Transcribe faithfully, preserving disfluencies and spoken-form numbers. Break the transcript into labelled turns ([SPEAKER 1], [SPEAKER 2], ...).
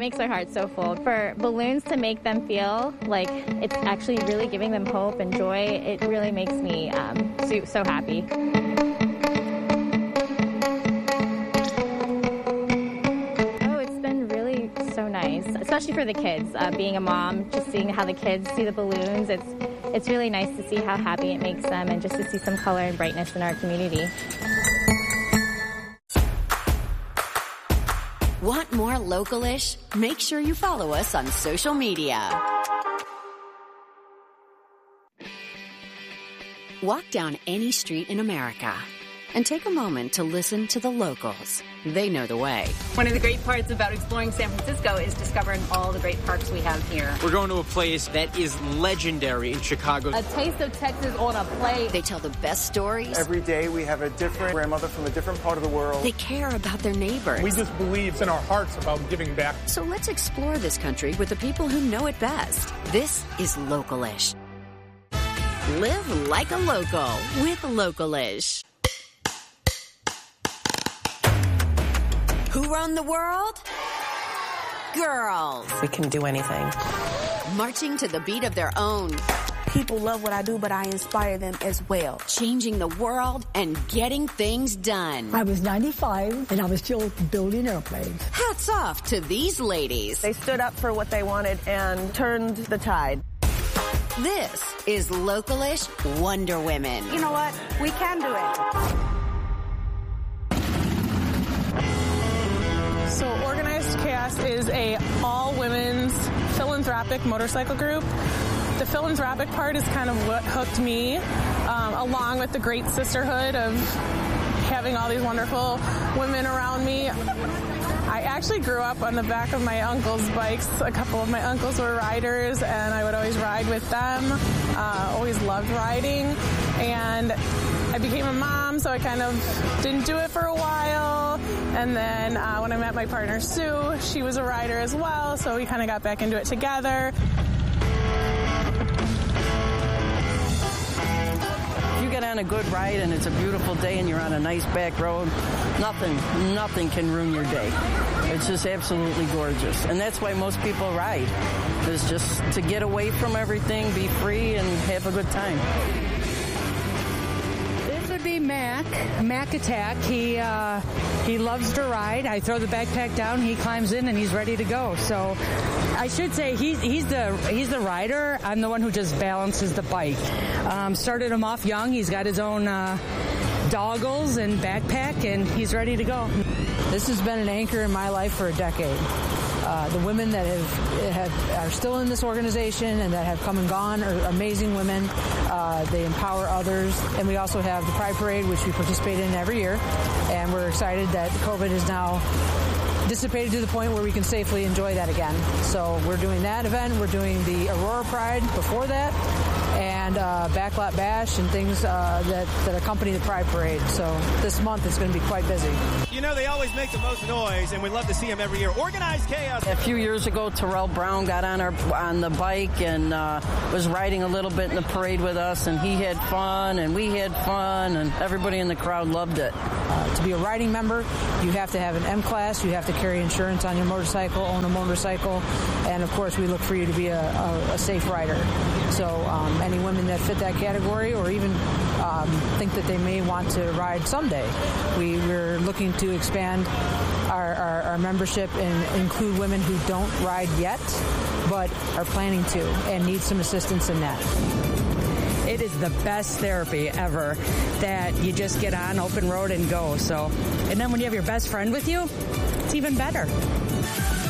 [SPEAKER 1] makes our hearts so full. For balloons to make them feel like it's actually really giving them hope and joy, it really makes me um, so, so happy. Oh, it's been really so nice, especially for the kids. Uh, being a mom, just seeing how the kids see the balloons, it's it's really nice to see how happy it makes them and just to see some color and brightness in our community.
[SPEAKER 2] Want more Local-ish? Make sure you follow us on social media. Walk down any street in America and take a moment to listen to the locals. They know the way.
[SPEAKER 3] One of the great parts about exploring San Francisco is discovering all the great parks we have here.
[SPEAKER 4] We're going to a place that is legendary in Chicago.
[SPEAKER 3] A taste of Texas on a plate.
[SPEAKER 2] They tell the best stories.
[SPEAKER 5] Every day we have a different grandmother from a different part of the world.
[SPEAKER 2] They care about their neighbors.
[SPEAKER 6] We just believe in our hearts about giving back.
[SPEAKER 2] So let's explore this country with the people who know it best. This is Local-ish. Live like a local with Local-ish. Who run the world? Girls.
[SPEAKER 7] We can do anything.
[SPEAKER 2] Marching to the beat of their own.
[SPEAKER 8] People love what I do, but I inspire them as well.
[SPEAKER 2] Changing the world and getting things done.
[SPEAKER 9] I was ninety-five, and I was still building airplanes.
[SPEAKER 2] Hats off to these ladies.
[SPEAKER 10] They stood up for what they wanted and turned the tide.
[SPEAKER 2] This is Local-ish Wonder Women.
[SPEAKER 8] You know what? We can do it.
[SPEAKER 11] So Organized Chaos is a all-women's philanthropic motorcycle group. The philanthropic part is kind of what hooked me, um, along with the great sisterhood of having all these wonderful women around me. I actually grew up on the back of my uncle's bikes. A couple of my uncles were riders, and I would always ride with them. Uh, always loved riding, and I became a mom, so I kind of didn't do it for a while. And then uh, when I met my partner, Sue, she was a rider as well, so we kind of got back into it together.
[SPEAKER 10] If you get on a good ride and it's a beautiful day and you're on a nice back road, nothing, nothing can ruin your day. It's just absolutely gorgeous. And that's why most people ride, is just to get away from everything, be free, and have a good time.
[SPEAKER 12] Be Mac, Mac Attack. He uh, he loves to ride. I throw the backpack down, he climbs in, and he's ready to go. So I should say he's he's the he's the rider. I'm the one who just balances the bike. Um, started him off young. He's got his own uh, goggles and backpack, and he's ready to go.
[SPEAKER 13] This has been an anchor in my life for a decade. Uh, the women that have, have are still in this organization and that have come and gone are amazing women. Uh, they empower others. And we also have the Pride Parade, which we participate in every year. And we're excited that COVID is now dissipated to the point where we can safely enjoy that again. So we're doing that event. We're doing the Aurora Pride before that, and uh, Backlot Bash and things uh, that, that accompany the Pride Parade. So this month is going to be quite busy.
[SPEAKER 14] You know, they always make the most noise, and we love to see them every year. Organized Chaos.
[SPEAKER 10] A few years ago, Terrell Brown got on our on the bike and uh, was riding a little bit in the parade with us, and he had fun, and we had fun, and everybody in the crowd loved it.
[SPEAKER 13] Uh, to be a riding member, you have to have an M class, you have to carry insurance on your motorcycle, own a motorcycle, and of course we look for you to be a, a, a safe rider. So um, any women that fit that category or even um, think that they may want to ride someday, we, we're looking to expand our, our, our membership and include women who don't ride yet but are planning to and need some assistance in that.
[SPEAKER 12] It is the best therapy ever, that you just get on open road and go. So, and then when you have your best friend with you, it's even better.